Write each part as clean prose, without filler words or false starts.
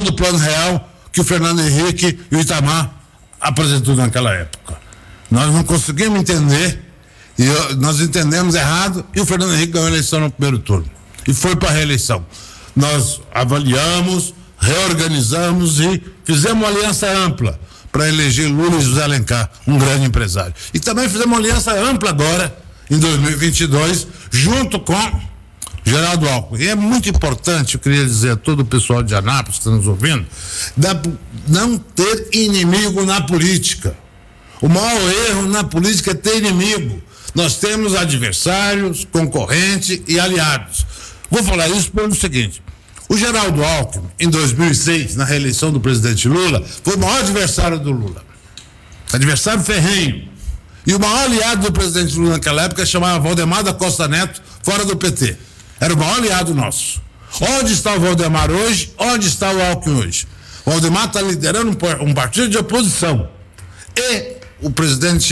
do Plano Real que o Fernando Henrique e o Itamar apresentou naquela época. Nós não conseguimos entender, e nós entendemos errado, e o Fernando Henrique ganhou a eleição no primeiro turno e foi para a reeleição. Nós avaliamos, reorganizamos e fizemos uma aliança ampla para eleger Lula e José Alencar, um grande empresário. E também fizemos uma aliança ampla agora, em 2022, junto com Geraldo Alckmin. E é muito importante, eu queria dizer a todo o pessoal de Anápolis que está nos ouvindo, não ter inimigo na política. O maior erro na política é ter inimigo. Nós temos adversários, concorrentes e aliados. Vou falar isso pelo seguinte: o Geraldo Alckmin, em 2006, na reeleição do presidente Lula, foi o maior adversário do Lula. Adversário ferrenho. E o maior aliado do presidente Lula naquela época chamava Valdemar da Costa Neto, fora do PT. Era o maior aliado nosso. Onde está o Valdemar hoje? Onde está o Alckmin hoje? O Valdemar está liderando um partido de oposição. E o presidente,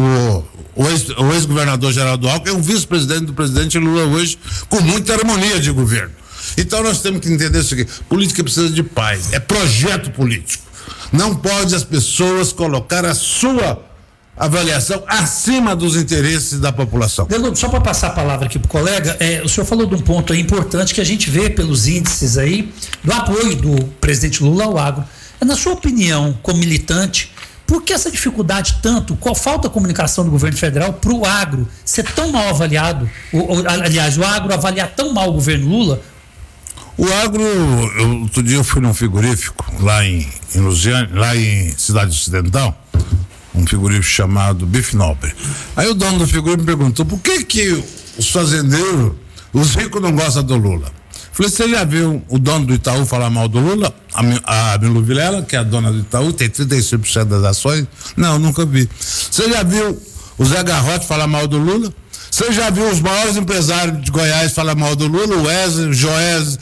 o ex-governador Geraldo Alckmin é o vice-presidente do presidente Lula hoje, com muita harmonia de governo. Então nós temos que entender o seguinte: política precisa de paz, é projeto político. Não pode as pessoas colocar a sua avaliação acima dos interesses da população. Delano, só para passar a palavra aqui para o colega, o senhor falou de um ponto aí importante que a gente vê pelos índices aí do apoio do presidente Lula ao agro. Na sua opinião, como militante, por que essa dificuldade tanto, qual falta de comunicação do governo federal para o agro ser tão mal avaliado, aliás, o agro avaliar tão mal o governo Lula? O agro, outro dia eu fui num frigorífico lá em Lusiânia, lá em Cidade Ocidental, um frigorífico chamado Bife Nobre. Aí o dono do frigorífico me perguntou por que os fazendeiros, os ricos não gostam do Lula. Falei: você já viu o dono do Itaú falar mal do Lula? A Milu Vilela, que é a dona do Itaú, tem 35% das ações? Não, nunca vi. Você já viu o Zé Garrote falar mal do Lula? Você já viu os maiores empresários de Goiás falar mal do Lula? O Wesley, o Joés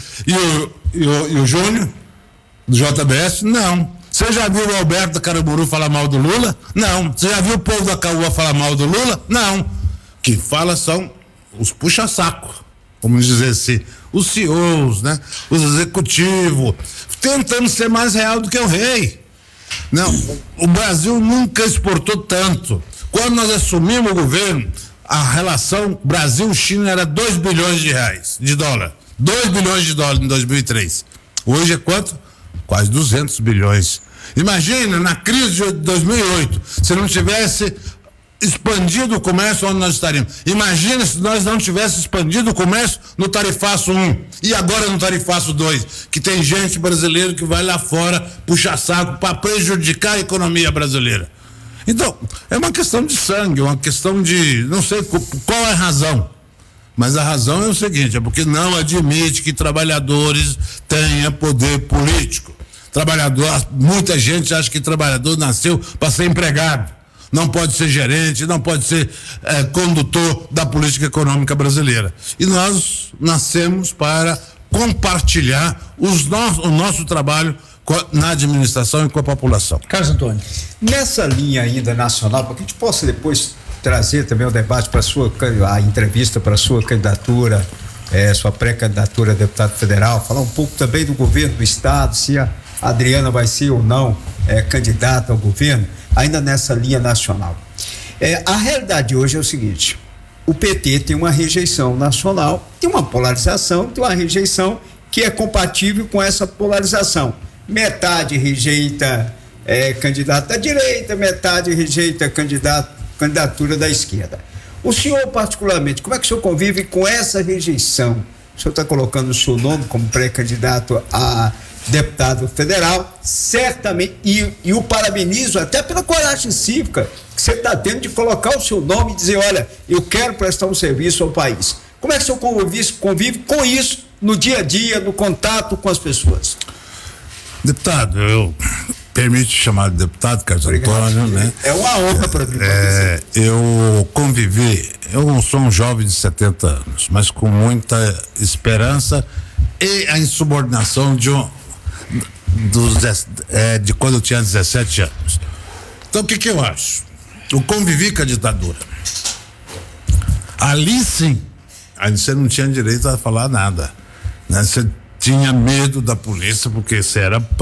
e o Júnior, do JBS? Não. Você já viu o Alberto da Caramburu falar mal do Lula? Não. Você já viu o povo da Caúa falar mal do Lula? Não. Que fala são os puxa-saco, vamos dizer assim, os CEOs, né? Os executivos, tentando ser mais real do que o rei. Não, o Brasil nunca exportou tanto. Quando nós assumimos o governo, a relação Brasil-China era 2 bilhões de dólar. 2 bilhões de dólares em 2003. Hoje é quanto? Quase 200 bilhões. Imagina, na crise de 2008, se não tivesse expandido o comércio, onde nós estaríamos. Imagina se nós não tivéssemos expandido o comércio no tarifaço 1 e agora no tarifaço 2, que tem gente brasileira que vai lá fora puxar saco para prejudicar a economia brasileira. Então, é uma questão de sangue, uma questão de, não sei qual é a razão, mas a razão é o seguinte: é porque não admite que trabalhadores tenham poder político. Muita gente acha que trabalhador nasceu para ser empregado, não pode ser gerente, não pode ser condutor da política econômica brasileira. E nós nascemos para compartilhar o nosso trabalho na administração e com a população. Carlos Antônio. Nessa linha ainda nacional, para que a gente possa depois trazer também o debate para a entrevista para a sua candidatura, sua pré-candidatura a deputado federal, falar um pouco também do governo do estado, se a Adriana vai ser ou não candidata ao governo, ainda nessa linha nacional. A realidade hoje é o seguinte: o PT tem uma rejeição nacional, tem uma polarização, tem uma rejeição que é compatível com essa polarização. Metade rejeita candidato da direita, metade rejeita candidatura da esquerda. O senhor, particularmente, como é que o senhor convive com essa rejeição? O senhor está colocando o seu nome como pré-candidato a deputado federal, certamente, e o parabenizo até pela coragem cívica que você está tendo de colocar o seu nome e dizer: olha, eu quero prestar um serviço ao país. Como é que o senhor convive com isso no dia a dia, no contato com as pessoas? Deputado, eu permite chamar de deputado, Carlos Antônio, né? É uma honra para mim. Eu convivi, eu não sou um jovem de 70 anos, mas com muita esperança e a insubordinação de quando eu tinha 17 anos. Então o que eu acho? Eu convivi com a ditadura. Ali sim, aí você não tinha direito a falar nada, né? Você tinha medo da polícia porque você era